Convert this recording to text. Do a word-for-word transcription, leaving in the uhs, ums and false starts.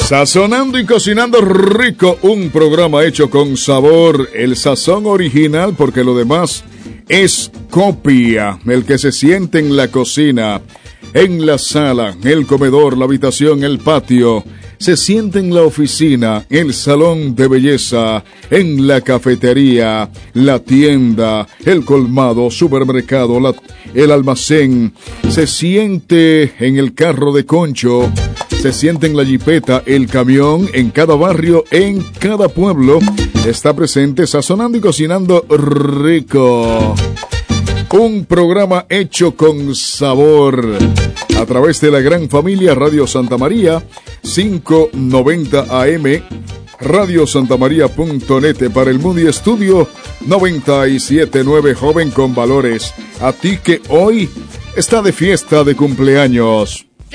Sazonando y cocinando rico, un programa hecho con sabor, el sazón original, porque lo demás es copia, el que se siente en la cocina, en la sala, el comedor, la habitación, el patio, se siente en la oficina, el salón de belleza, en la cafetería, la tienda, el colmado, supermercado, la, el almacén, se siente en el carro de concho, se siente en la jipeta, el camión, en cada barrio, en cada pueblo, está presente Sazonando y Cocinando Rico. Un programa hecho con sabor a través de la gran familia Radio Santa María, quinientos noventa A M, radio santa maría punto net para el mundo y estudio noventa y siete punto nueve, joven con valores. A ti que hoy está de fiesta de cumpleaños.